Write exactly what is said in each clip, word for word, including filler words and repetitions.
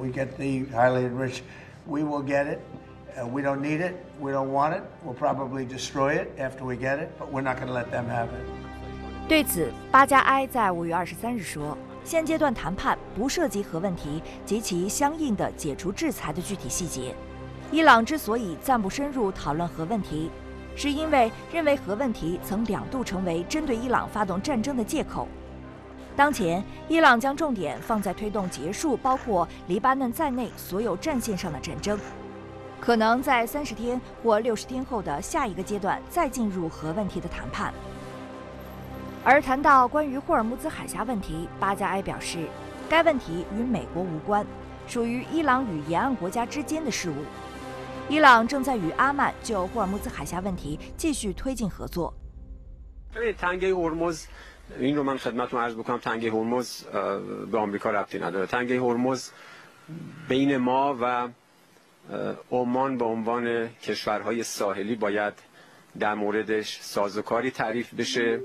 we get the highly enriched, we will get it. Uh, we don't need it. We don't want it. We'll probably destroy it after we get it, but we're not going to let them have it. 对此，巴加埃在五月二十三日说，现阶段谈判不涉及核问题及其相应的解除制裁的具体细节。伊朗之所以暂不深入讨论核问题，是因为认为核问题曾两度成为针对伊朗发动战争的借口。当前，伊朗将重点放在推动结束包括黎巴嫩在内所有战线上的战争，可能在三十天或六十天后的下一个阶段再进入核问题的谈判。而谈到关于霍尔木兹海峡问题，巴加埃表示，该问题与美国无关，属于伊朗与沿岸国家之间的事务。伊朗正在与阿曼就霍尔木兹海峡问题继续推进合作。 تنگه هرمز این رو من خدمتتون عرض بکنم تنگه هرمز به آمریکا ربطی نداره. تنگه هرمز بین ما و عمان به عنوان کشورهای ساحلی باید در موردش سازوکاری تعریف بشه。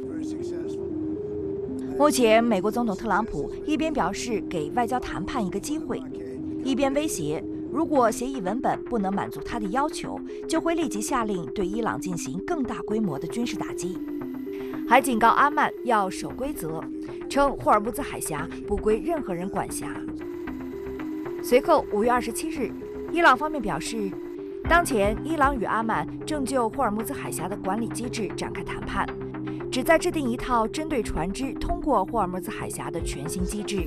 目前，美国总统特朗普一边表示给外交谈判一个机会，一边威胁，如果协议文本不能满足他的要求，就会立即下令对伊朗进行更大规模的军事打击，还警告阿曼要守规则，称霍尔木兹海峡不归任何人管辖。随后，五月二十七日，伊朗方面表示，当前伊朗与阿曼正就霍尔木兹海峡的管理机制展开谈判，旨在制定一套针对船只通过霍尔木兹海峡的全新机制。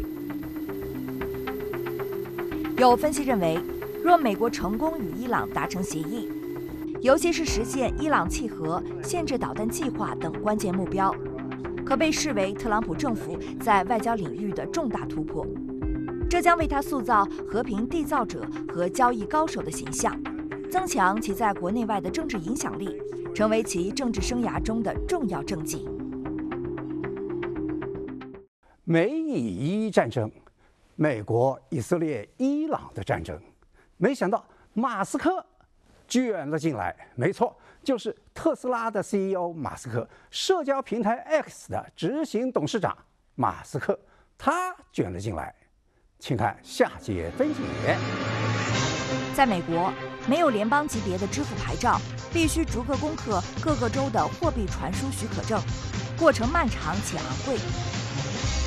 有分析认为，若美国成功与伊朗达成协议，尤其是实现伊朗契合、限制导弹计划等关键目标，可被视为特朗普政府在外交领域的重大突破。这将为他塑造和平缔造者和交易高手的形象，增强其在国内外的政治影响力，成为其政治生涯中的重要政绩。 美以伊战争，美国、以色列、伊朗的战争，没想到马斯克卷了进来。没错，就是特斯拉的 C E O 马斯克，社交平台 X 的执行董事长马斯克，他卷了进来。请看下节分解。 在美国，没有联邦级别的支付牌照，必须逐个攻克各个州的货币传输许可证，过程漫长且昂贵。